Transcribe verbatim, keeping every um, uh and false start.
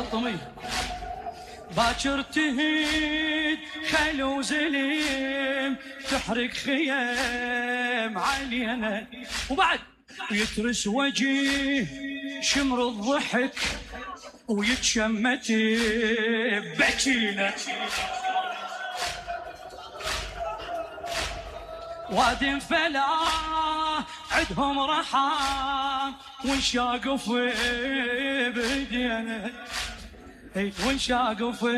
طمي باكر تهيد خيل وزليم تحرق خيام علينا وبعد ويترس وجيه شمر الضحك ويتشمت بكينا وادم فلا عدهم رحام ونشاقف بدينا ونشاقف